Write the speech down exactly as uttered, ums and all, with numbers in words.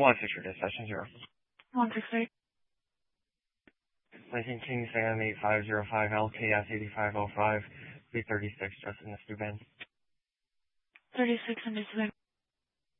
one six your session zero. one six eight. Lincoln King Sam eight five zero five L K S eighty five oh five, B thirty-six, just in the Stu Bend. thirty-six in the